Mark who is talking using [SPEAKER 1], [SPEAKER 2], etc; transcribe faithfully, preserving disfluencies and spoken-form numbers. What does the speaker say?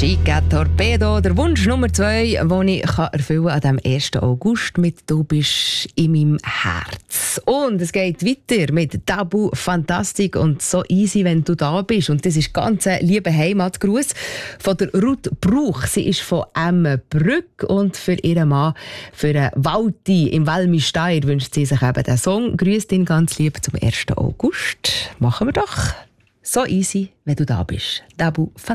[SPEAKER 1] Chica Torpedo, der Wunsch Nummer zwei, den ich erfüllen kann an dem ersten August mit «Du bist in meinem Herz». Und es geht weiter mit «Tabu Fantastik» und «So easy, wenn du da bist». Und das ist ganz ein lieber Heimatgruß von der Ruth Bruch. Sie ist von Emmenbrück und für ihren Mann, für den Walti im Valmy-Steyr, wünscht sie sich eben den Song. Grüßt ihn ganz lieb zum ersten August. Machen wir doch. «So easy, wenn du da bist». «Tabu Fantastik».